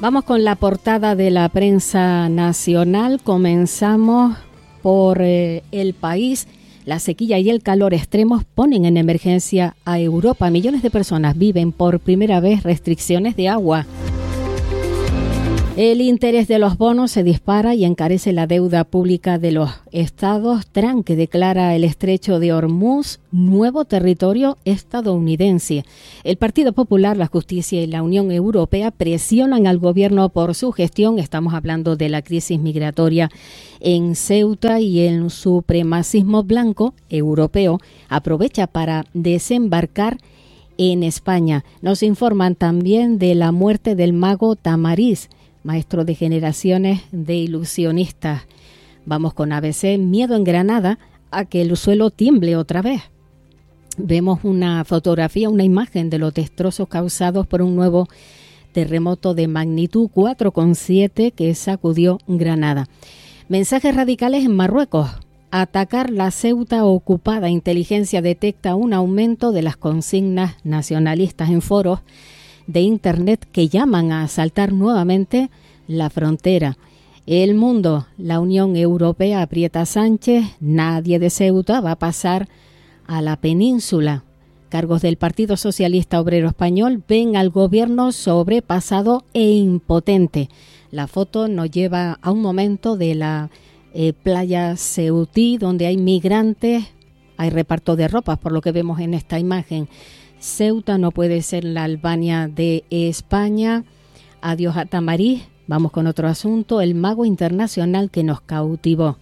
Vamos con la portada de la prensa nacional. Comenzamos por El País. La sequía y el calor extremos ponen en emergencia a Europa. Millones de personas viven por primera vez restricciones de agua. El interés de los bonos se dispara y encarece la deuda pública de los estados. Trump que declara el estrecho de Hormuz nuevo territorio estadounidense. El Partido Popular, la Justicia y la Unión Europea presionan al gobierno por su gestión. Estamos hablando de la crisis migratoria en Ceuta y el supremacismo blanco europeo aprovecha para desembarcar en España. Nos informan también de la muerte del mago Tamariz, maestro de generaciones de ilusionistas. Vamos con ABC, miedo en Granada a que el suelo tiemble otra vez. Vemos una fotografía, una imagen de los destrozos causados por un nuevo terremoto de magnitud 4,7 que sacudió Granada. Mensajes radicales en Marruecos. Atacar la Ceuta ocupada. Inteligencia detecta un aumento de las consignas nacionalistas en foros de Internet que llaman a asaltar nuevamente la frontera. El Mundo, la Unión Europea aprieta a Sánchez, nadie de Ceuta va a pasar a la península. Cargos del Partido Socialista Obrero Español ven al gobierno sobrepasado e impotente. La foto nos lleva a un momento de la playa ceutí, donde hay migrantes, hay reparto de ropas, por lo que vemos en esta imagen. Ceuta no puede ser la Albania de España. Adiós a Tamariz. Vamos con otro asunto, el mago internacional que nos cautivó.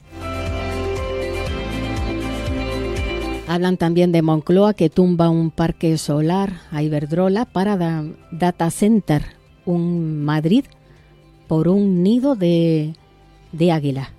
Hablan también de Moncloa que tumba un parque solar a Iberdrola para data center, un Madrid por un nido de águila.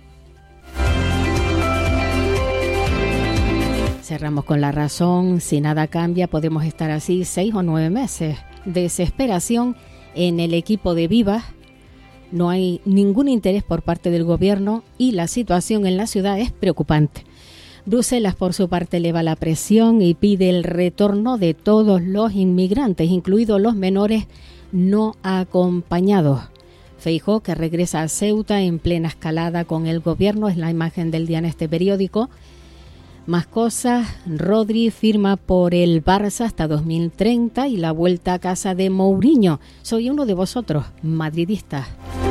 Cerramos con La Razón. Si nada cambia, podemos estar así 6 o 9 meses. Desesperación en el equipo de Vivas. No hay ningún interés por parte del gobierno y la situación en la ciudad es preocupante. Bruselas, por su parte, eleva la presión y pide el retorno de todos los inmigrantes, incluidos los menores no acompañados. Feijóo, que regresa a Ceuta en plena escalada con el gobierno, es la imagen del día en este periódico. Más cosas, Rodri firma por el Barça hasta 2030 y la vuelta a casa de Mourinho. Soy uno de vosotros, madridistas.